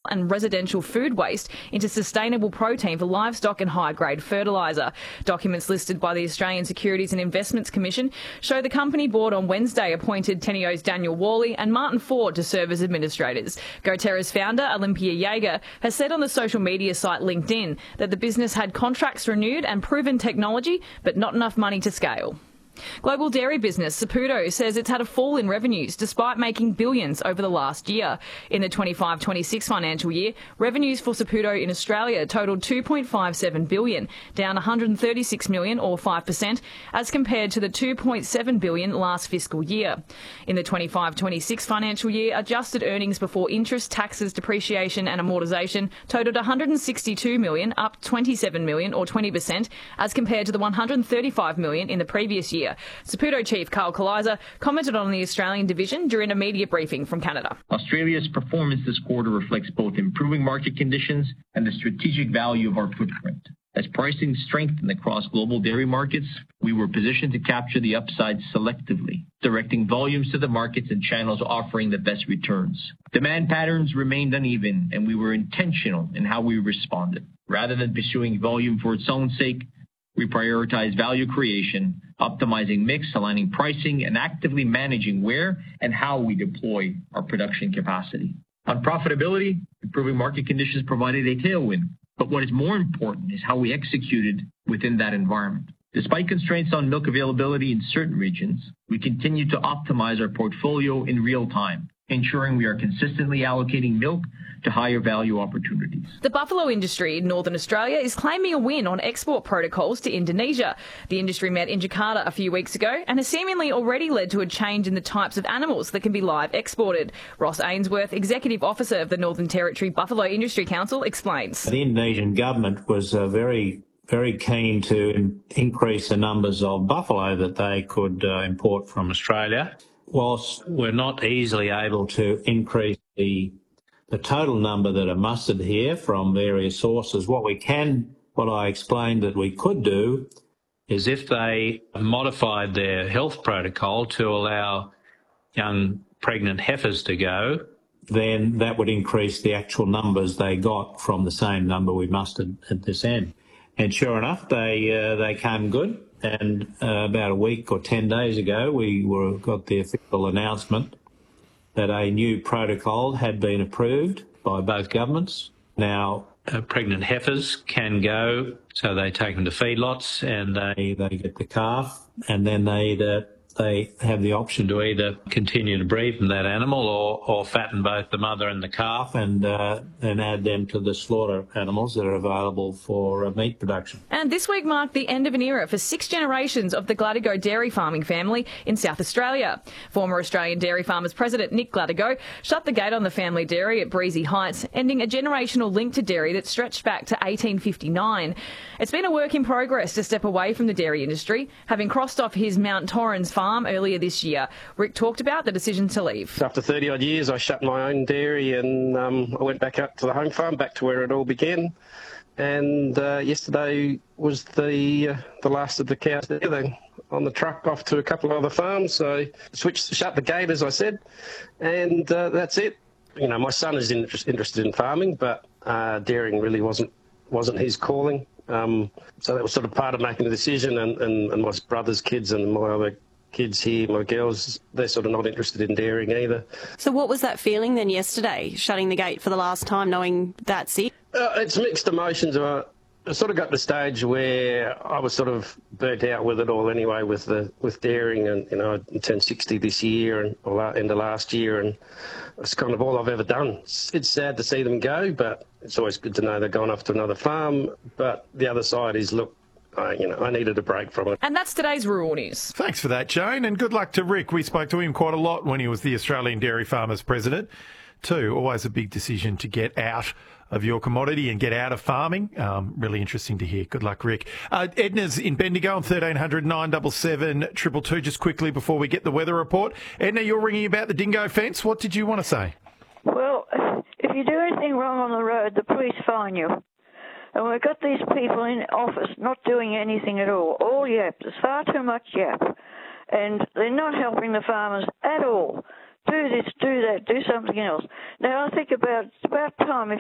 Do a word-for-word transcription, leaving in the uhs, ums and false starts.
and residential food waste into sustainable protein for livestock and high-grade fertiliser. Documents listed by the Australian Securities and Investments Commission show the company board on Wednesday appointed Tenneo's Daniel Worley and Martin Ford to serve as administrators. GoTerra's founder, Olympia Jaeger, has said on the social media site LinkedIn that the business had contracts renewed and proven technology, but not enough money to scale. Global dairy business Saputo says it's had a fall in revenues despite making billions over the last year. In the twenty-five twenty-six financial year, revenues for Saputo in Australia totaled two point five seven billion dollars, down one hundred thirty-six million dollars or five percent, as compared to the two point seven billion dollars last fiscal year. In the twenty-five twenty-six financial year, adjusted earnings before interest, taxes, depreciation and amortisation totaled one hundred sixty-two million dollars, up twenty-seven million dollars or twenty percent, as compared to the one hundred thirty-five million dollars in the previous year. Saputo chief Carl Kaliza commented on the Australian division during a media briefing from Canada. Australia's performance this quarter reflects both improving market conditions and the strategic value of our footprint. As pricing strengthened across global dairy markets, we were positioned to capture the upside selectively, directing volumes to the markets and channels offering the best returns. Demand patterns remained uneven, and we were intentional in how we responded. Rather than pursuing volume for its own sake, we prioritize value creation, optimizing mix, aligning pricing, and actively managing where and how we deploy our production capacity. On profitability, improving market conditions provided a tailwind, but what is more important is how we executed within that environment. Despite constraints on milk availability in certain regions, we continue to optimize our portfolio in real time, ensuring we are consistently allocating milk to higher value opportunities. The buffalo industry in Northern Australia is claiming a win on export protocols to Indonesia. The industry met in Jakarta a few weeks ago and has seemingly already led to a change in the types of animals that can be live exported. Ross Ainsworth, Executive Officer of the Northern Territory Buffalo Industry Council, explains. The Indonesian government was uh, very very keen to in- increase the numbers of buffalo that they could uh, import from Australia. Whilst we're not easily able to increase the the total number that are mustered here from various sources, what we can, what I explained that we could do, is if they modified their health protocol to allow young pregnant heifers to go, then that would increase the actual numbers they got from the same number we mustered at this end. And sure enough, they uh, they came good. And uh, about a week or ten days ago, we were got the official announcement that a new protocol had been approved by both governments. Now, uh, pregnant heifers can go, so they take them to feedlots and they, they get the calf, and then they either they have the option to either continue to breed from that animal or, or fatten both the mother and the calf and uh, and add them to the slaughter animals that are available for uh, meat production. And this week marked the end of an era for six generations of the Gladigo dairy farming family in South Australia. Former Australian Dairy Farmers President Nick Gladigo shut the gate on the family dairy at Breezy Heights, ending a generational link to dairy that stretched back to eighteen fifty-nine. It's been a work in progress to step away from the dairy industry, having crossed off his Mount Torrens farm earlier this year. Rick talked about the decision to leave. After thirty odd years, I shut my own dairy and um, I went back up to the home farm, back to where it all began. And uh, yesterday was the uh, the last of the cows there. They on the truck off to a couple of other farms. So switched, shut the gate, as I said, and uh, that's it. You know, my son is interest, interested in farming, but uh, dairying really wasn't wasn't his calling. Um, so that was sort of part of making the decision. And, and, and my brother's kids and my other kids here, my girls, they're sort of not interested in dairying either. So what was that feeling then yesterday, shutting the gate for the last time, knowing that's it? Uh, it's mixed emotions. I, I sort of got to the stage where I was sort of burnt out with it all anyway, with the with dairying, and you know, I turned sixty this year and or end of last year, and it's kind of all I've ever done. It's, it's sad to see them go, but it's always good to know they're going off to another farm. But the other side is, look, I, you know, I needed a break from it. And that's today's Rural News. Thanks for that, Jane, and good luck to Rick. We spoke to him quite a lot when he was the Australian Dairy Farmers President too. Always a big decision to get out of your commodity and get out of farming. Um, really interesting to hear. Good luck, Rick. Uh, Edna's in Bendigo on thirteen hundred nine seven seven two two. Just quickly before we get the weather report. Edna, you're ringing about the dingo fence. What did you want to say? Well, if you do anything wrong on the road, the police fine you. And we've got these people in office not doing anything at all. All yap. There's far too much yap. And they're not helping the farmers at all. Do this, do that, do something else. Now, I think about, it's about time if